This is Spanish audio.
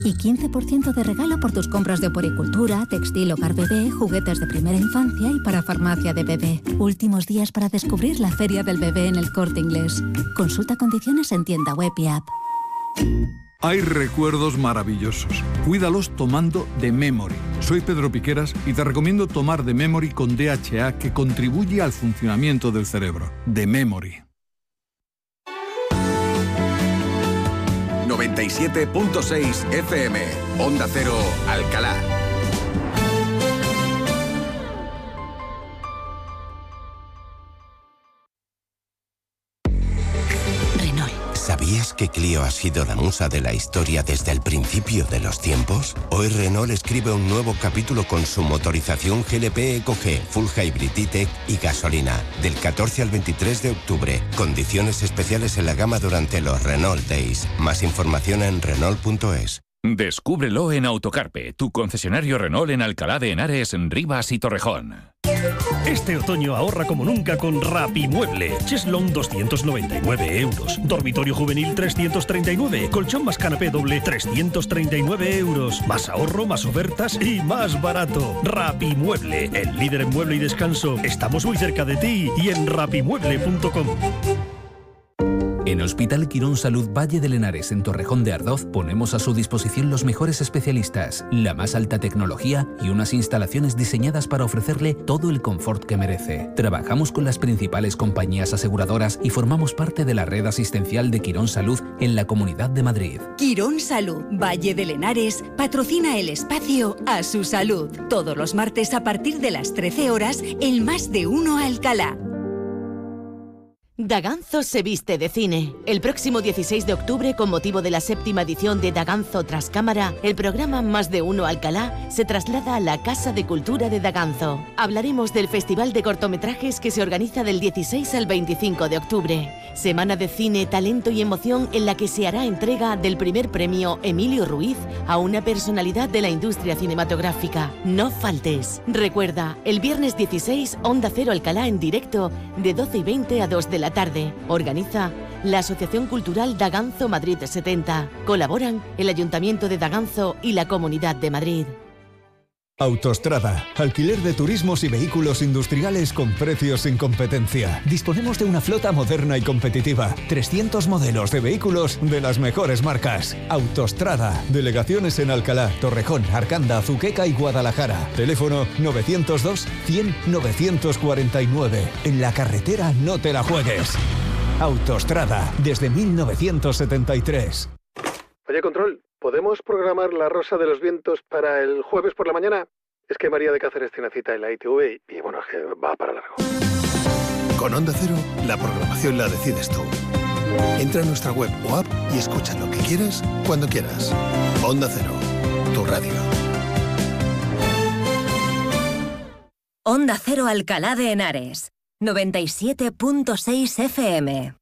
Y 15% de regalo por tus compras de oporicultura, textil, hogar bebé, juguetes de primera infancia y para farmacia de bebé. Últimos días para descubrir la Feria del Bebé en El Corte Inglés. Consulta condiciones en tienda web y app. Hay recuerdos maravillosos. Cuídalos tomando The Memory. Soy Pedro Piqueras y te recomiendo tomar The Memory con DHA, que contribuye al funcionamiento del cerebro. The Memory. 97.6 FM, Onda Cero, Alcalá. ¿Sabías que Clio ha sido la musa de la historia desde el principio de los tiempos? Hoy Renault escribe un nuevo capítulo con su motorización GLP EcoG, Full Hybrid E-Tech y gasolina. Del 14 al 23 de octubre. Condiciones especiales en la gama durante los Renault Days. Más información en Renault.es. Descúbrelo en Autocarpe, tu concesionario Renault en Alcalá de Henares, Rivas y Torrejón. Este otoño ahorra como nunca con Rapimueble. Cheslón 299 euros. Dormitorio juvenil 339. Colchón más canapé doble 339 euros. Más ahorro, más ofertas y más barato. Rapimueble, el líder en mueble y descanso. Estamos muy cerca de ti y en rapimueble.com. En Hospital Quirón Salud Valle del Henares, en Torrejón de Ardoz, ponemos a su disposición los mejores especialistas, la más alta tecnología y unas instalaciones diseñadas para ofrecerle todo el confort que merece. Trabajamos con las principales compañías aseguradoras y formamos parte de la red asistencial de Quirón Salud en la Comunidad de Madrid. Quirón Salud Valle del Henares patrocina el espacio A Su Salud. Todos los martes a partir de las 13 horas, el Más de Uno Alcalá. Daganzo se viste de cine. El próximo 16 de octubre, con motivo de la 7ª edición de Daganzo Tras Cámara, el programa Más de Uno Alcalá se traslada a la Casa de Cultura de Daganzo. Hablaremos del Festival de Cortometrajes que se organiza del 16 al 25 de octubre. Semana de cine, talento y emoción en la que se hará entrega del primer premio Emilio Ruiz a una personalidad de la industria cinematográfica. No faltes. Recuerda, el viernes 16, Onda Cero Alcalá en directo, de 12:20 a 2 de la tarde. Organiza la Asociación Cultural Daganzo Madrid 70. Colaboran el Ayuntamiento de Daganzo y la Comunidad de Madrid. Autostrada, alquiler de turismos y vehículos industriales con precios sin competencia. Disponemos de una flota moderna y competitiva. 300 modelos de vehículos de las mejores marcas. Autostrada, delegaciones en Alcalá, Torrejón, Arcanda, Azuqueca y Guadalajara. Teléfono 902 100 949. En la carretera no te la juegues. Autostrada, desde 1973. Oye, Control, ¿podemos programar La Rosa de los Vientos para el jueves por la mañana? Es que María de Cáceres tiene cita en la ITV y bueno, es que va para largo. Con Onda Cero, la programación la decides tú. Entra a nuestra web o app y escucha lo que quieras, cuando quieras. Onda Cero, tu radio. Onda Cero Alcalá de Henares, 97.6 FM.